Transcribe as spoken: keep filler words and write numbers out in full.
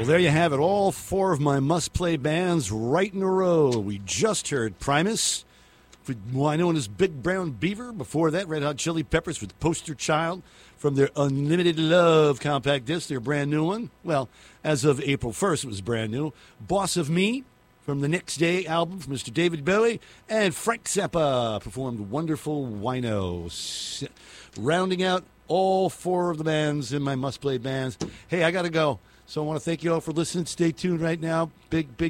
Well, there you have it. All four of my must-play bands right in a row. We just heard Primus, with Wino and his Big Brown Beaver. Before that, Red Hot Chili Peppers with Poster Child from their Unlimited Love compact disc, their brand new one. Well, as of April first, it was brand new. Boss of Me from the Next Day album from Mister David Bowie. And Frank Zappa performed Wonderful Wino. S- Rounding out all four of the bands in my must-play bands. Hey, I got to go. So I want to thank you all for listening. Stay tuned right now. Big, big